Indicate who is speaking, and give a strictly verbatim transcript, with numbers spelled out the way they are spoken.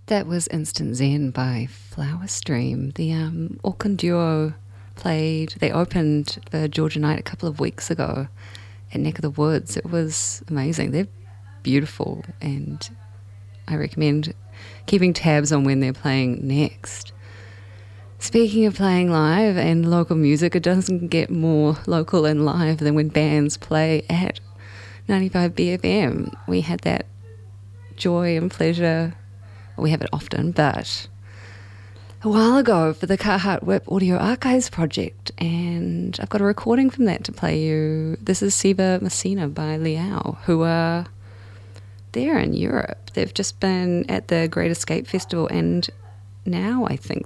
Speaker 1: That was Instant Zen by Flower Stream. The um, Auckland duo played, they opened the Georgia Night a couple of weeks ago at Neck of the Woods. It was amazing. They're beautiful, and I recommend keeping tabs on when they're playing next. Speaking of playing live and local music, it doesn't get more local and live than when bands play at ninety-five B F M. We had that joy and pleasure. We have it often, but a while ago for the Carhartt Whip Audio Archives project, and I've got a recording from that to play you. This is Siva Messina by Liao, who are there in Europe. They've just been at the Great Escape Festival, and now I think